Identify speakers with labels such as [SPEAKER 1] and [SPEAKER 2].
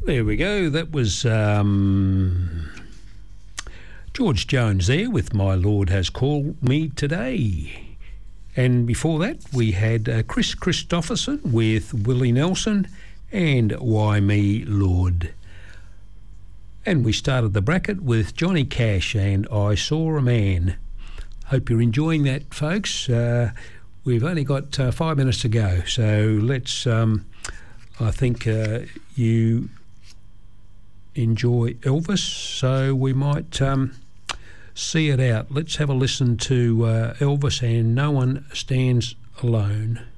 [SPEAKER 1] There we go. That was George Jones there with My Lord Has Called Me Today. And before that, we had Chris Christopherson with Willie Nelson and Why Me, Lord. And we started the bracket with Johnny Cash and I Saw a Man. Hope you're enjoying that, folks. We've only got 5 minutes to go, so let's, I think you enjoy Elvis, so we might see it out. Let's have a listen to Elvis and No One Stands Alone.